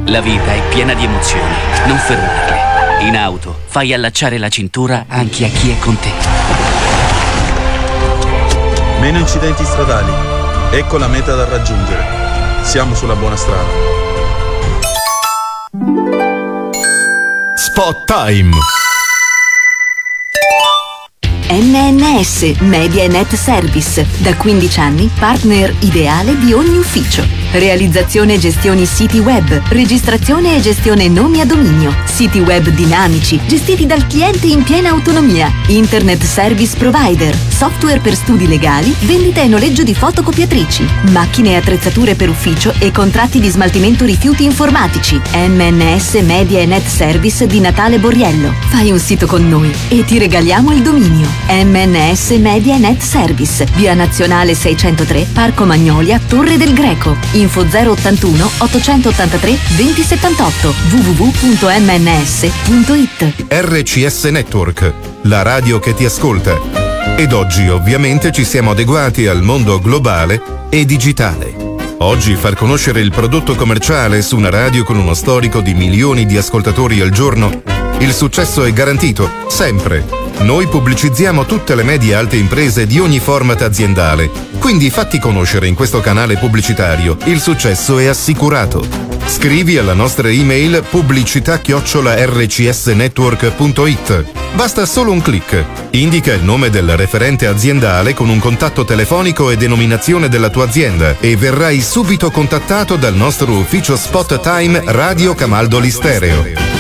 La vita è piena di emozioni, non fermarle. In auto, fai allacciare la cintura anche a chi è con te. Meno incidenti stradali. Ecco la meta da raggiungere. Siamo sulla buona strada. Spot Time. MNS Media e Net Service, da 15 anni partner ideale di ogni ufficio. Realizzazione e gestioni siti web, registrazione e gestione nomi a dominio, siti web dinamici, gestiti dal cliente in piena autonomia, internet service provider, software per studi legali, vendita e noleggio di fotocopiatrici, macchine e attrezzature per ufficio e contratti di smaltimento rifiuti informatici. MNS Media e Net Service di Natale Borriello. Fai un sito con noi e ti regaliamo il dominio. MNS Media e Net Service, via Nazionale 603, Parco Magnolia, Torre del Greco. Info 081 883 2078 www.mns.it. RCS Network, la radio che ti ascolta. Ed oggi ovviamente ci siamo adeguati al mondo globale e digitale. Oggi far conoscere il prodotto commerciale su una radio con uno storico di milioni di ascoltatori al giorno, il successo è garantito, sempre. Noi pubblicizziamo tutte le medie alte imprese di ogni format aziendale, quindi fatti conoscere in questo canale pubblicitario, il successo è assicurato. Scrivi alla nostra email pubblicità@rcsnetwork.it. Basta solo un click. Indica il nome del referente aziendale con un contatto telefonico e denominazione della tua azienda e verrai subito contattato dal nostro ufficio Spot Time Radio Camaldoli Stereo.